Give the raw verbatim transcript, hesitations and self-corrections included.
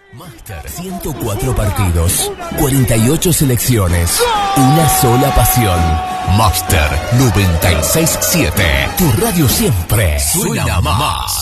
Master, ciento cuatro partidos, cuarenta y ocho selecciones, una sola pasión. Master noventa y seis punto siete, tu radio siempre suena más.